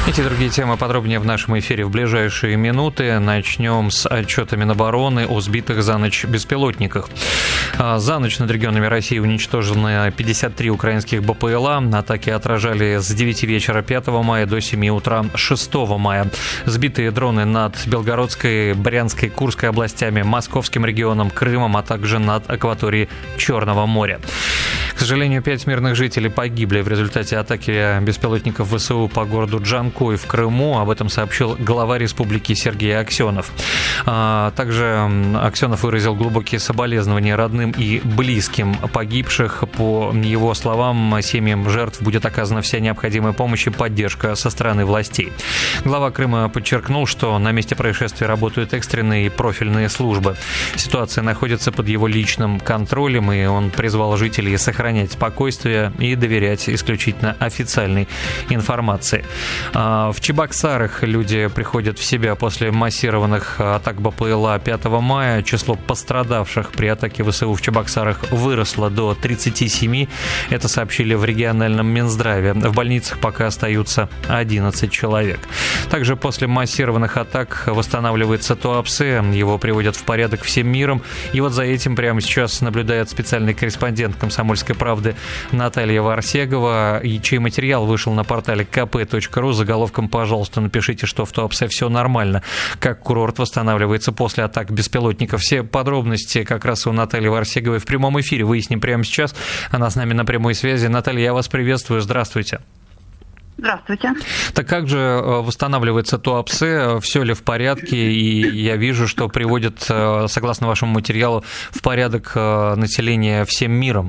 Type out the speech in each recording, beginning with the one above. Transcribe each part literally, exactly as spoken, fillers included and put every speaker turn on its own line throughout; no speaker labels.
Эти и другие темы подробнее в нашем эфире в ближайшие минуты. Начнем с отчета Минобороны о сбитых за ночь беспилотниках. За ночь над регионами России уничтожены пятьдесят три украинских БПЛА. Атаки отражали с девяти вечера пятого мая до семи утра шестого мая. Сбитые дроны над Белгородской, Брянской, Курской областями, Московским регионом, Крымом, а также над акваторией Черного моря. К сожалению, пять мирных жителей погибли в результате атаки беспилотников ВСУ по городу Джанкой в Крыму. Об этом сообщил глава республики Сергей Аксенов. Также Аксенов выразил глубокие соболезнования родным и близким погибших. По его словам, семьям жертв будет оказана вся необходимая помощь и поддержка со стороны властей. Глава Крыма подчеркнул, что на месте происшествия работают экстренные и профильные службы. Ситуация находится под его личным контролем, и он призвал жителей сохранять спокойствие и доверять исключительно официальной информации. В Чебоксарах люди приходят в себя после массированных атак БПЛА пятого мая. Число пострадавших при атаке ВСУ в Чебоксарах выросло до тридцати семи. Это сообщили в региональном Минздраве. В больницах пока остаются одиннадцать человек. Также после массированных атак восстанавливается Туапсе. Его приводят в порядок всем миром. И вот за этим прямо сейчас наблюдает специальный корреспондент «Комсомольской правды» Наталья Варсегова, и чей материал вышел на портале ка пэ точка ру с заголовком «Пожалуйста, напишите, что в Туапсе все нормально. Как курорт восстанавливается после атак беспилотников». Все подробности как раз у Натальи Варсеговой в прямом эфире выясним прямо сейчас. Она с нами на прямой связи. Наталья, я вас приветствую. Здравствуйте.
Здравствуйте.
Так как же восстанавливается Туапсе? Все ли в порядке? И я вижу, что приводит, согласно вашему материалу, в порядок население всем миром.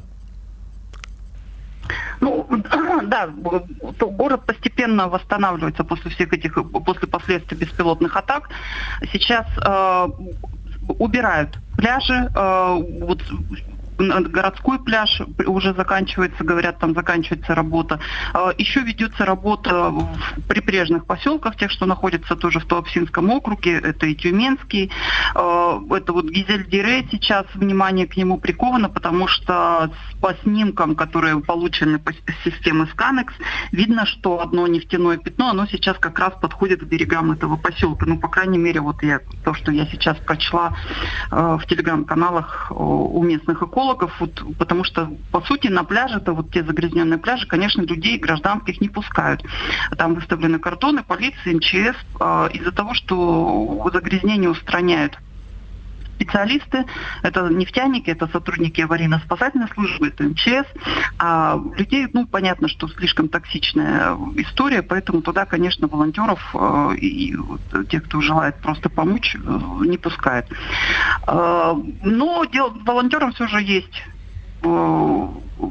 Ну, да, город постепенно восстанавливается после всех этих, после последствий беспилотных атак. Сейчас э, убирают пляжи, э, вот городской пляж уже заканчивается, говорят, там заканчивается работа. Еще ведется работа в прибрежных поселках, тех, что находятся тоже в Туапсинском округе, это и Тюменский. Это вот Гизельдире, сейчас внимание к нему приковано, потому что по снимкам, которые получены по системе Сканекс, видно, что одно нефтяное пятно, оно сейчас как раз подходит к берегам этого поселка. Ну, по крайней мере, вот я, то, что я сейчас прочла в телеграм-каналах у местных экологов, Вот, потому что, по сути, на пляже-то, вот те загрязненные пляжи, конечно, людей гражданских не пускают. Там выставлены кордоны, полиция, эм че эс. Э, из-за того, что загрязнение устраняют специалисты, это нефтяники, это сотрудники аварийно-спасательной службы, это эм че эс. А людей, ну, понятно, что слишком токсичная история, поэтому туда, конечно, волонтеров э, и вот, тех, кто желает просто помочь, э, не пускают. Э, но дел, волонтерам все же есть э,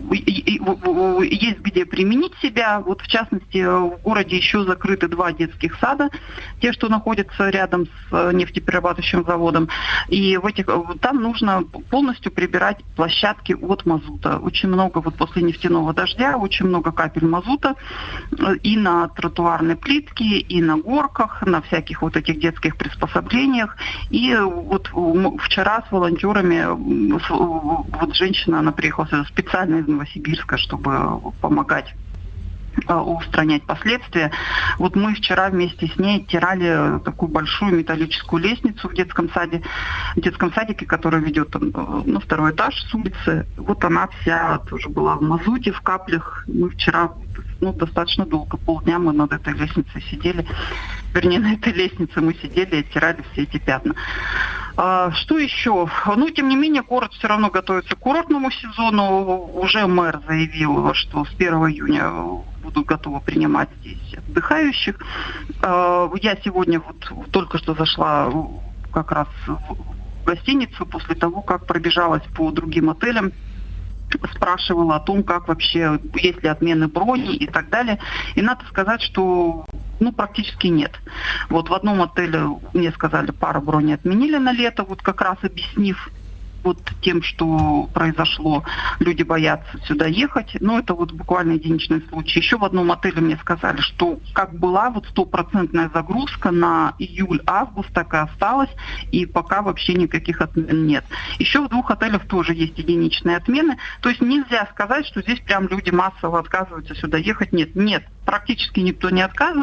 есть где применить себя. Вот в частности, в городе еще закрыты два детских сада, те, что находятся рядом с нефтеперерабатывающим заводом. И в этих, там нужно полностью прибирать площадки от мазута. Очень много, вот после нефтяного дождя, очень много капель мазута и на тротуарной плитке, и на горках, на всяких вот этих детских приспособлениях. И вот вчера с волонтерами, вот женщина, она приехала сюда специально из Новосибирска, чтобы помогать устранять последствия. Вот мы вчера вместе с ней оттирали такую большую металлическую лестницу в детском саде, в детском садике, который ведет на второй этаж с улицы. Вот она вся тоже была в мазуте, в каплях. Мы вчера, ну, достаточно долго, полдня мы над этой лестницей сидели. Вернее, на этой лестнице мы сидели и оттирали все эти пятна. А, что еще? Ну, тем не менее, город все равно готовится к курортному сезону. Уже мэр заявил, что с первого июня будут готовы принимать здесь отдыхающих. А, я сегодня вот только что зашла как раз в гостиницу после того, как пробежалась по другим отелям, спрашивала о том, как вообще, есть ли отмены брони и так далее. И надо сказать, что ну, практически нет. Вот в одном отеле мне сказали, пара брони отменили на лето, вот как раз объяснив вот тем, что произошло, люди боятся сюда ехать. Но это вот буквально единичный случай. Еще в одном отеле мне сказали, что как была вот стопроцентная загрузка на июль-август, так и осталась, и пока вообще никаких отмен нет. Еще в двух отелях тоже есть единичные отмены. То есть нельзя сказать, что здесь прям люди массово отказываются сюда ехать. Нет, нет, практически никто не отказывается.